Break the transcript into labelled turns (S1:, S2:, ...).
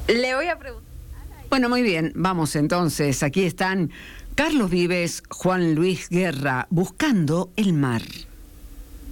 S1: Le voy a preguntar.
S2: Bueno, muy bien, vamos entonces. Aquí están Carlos Vives, Juan Luis Guerra, Buscando el mar.